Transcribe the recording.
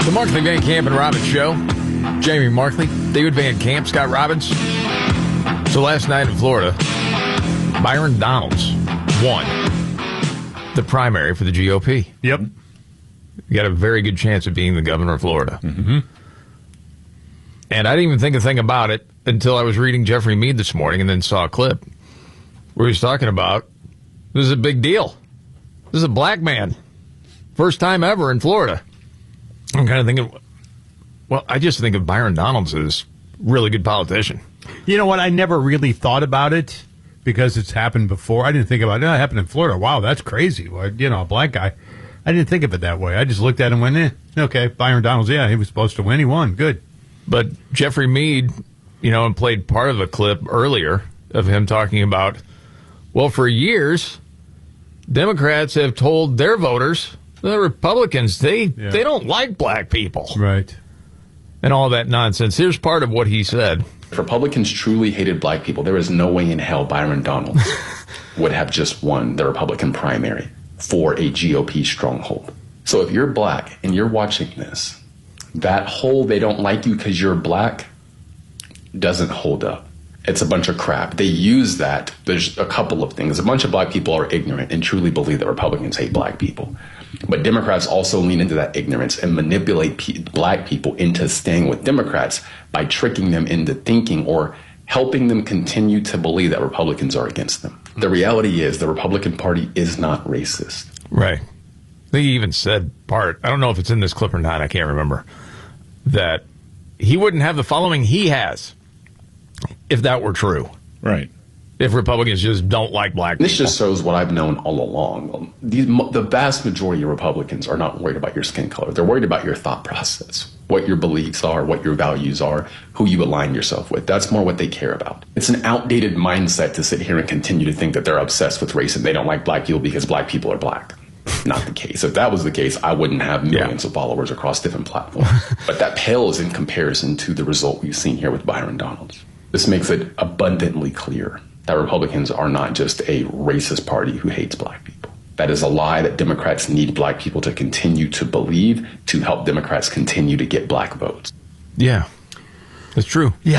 The Markley, Van Camp, and Robbins Show. Jamie Markley, David Van Camp, Scott Robbins. So last night in Florida, Byron Donalds won the primary for the GOP. Yep. You got a very good chance of being the governor of Florida. Mm-hmm. And I didn't even think a thing about it until I was reading Jeffrey Mead this morning and then saw a clip where he was talking about this is a big deal. This is a black man. First time ever in Florida. I'm kind of thinking, well, I just think of Byron Donalds as a really good politician. You know what? I never really thought about it because it's happened before. I didn't think about it. It happened in Florida. Wow, that's crazy. Well, you know, a black guy. I didn't think of it that way. I just looked at him and went, okay, Byron Donalds, yeah, he was supposed to win. He won. Good. But Jeffrey Mead, you know, and played part of a clip earlier of him talking about, well, for years, Democrats have told their voters, the Republicans, they don't like black people. Right. And all that nonsense. Here's part of what he said. If Republicans truly hated black people, there is no way in hell Byron Donalds would have just won the Republican primary for a GOP stronghold. So if you're black and you're watching this, that whole they don't like you because you're black doesn't hold up. It's a bunch of crap. They use that. There's a couple of things. A bunch of black people are ignorant and truly believe that Republicans hate black people. But Democrats also lean into that ignorance and manipulate black people into staying with Democrats by tricking them into thinking or helping them continue to believe that Republicans are against them. The reality is the Republican Party is not racist. Right. They even said I don't know if it's in this clip or not, I can't remember, that he wouldn't have the following he has if that were true. Right. If Republicans just don't like black people. This just shows what I've known all along. The vast majority of Republicans are not worried about your skin color. They're worried about your thought process, what your beliefs are, what your values are, who you align yourself with. That's more what they care about. It's an outdated mindset to sit here and continue to think that they're obsessed with race and they don't like black people because black people are black. Not the case. If that was the case, I wouldn't have millions of followers across different platforms. But that pales in comparison to the result we've seen here with Byron Donalds. This makes it abundantly clear that Republicans are not just a racist party who hates black people. That is a lie that Democrats need black people to continue to believe to help Democrats continue to get black votes. Yeah, that's true. Yeah.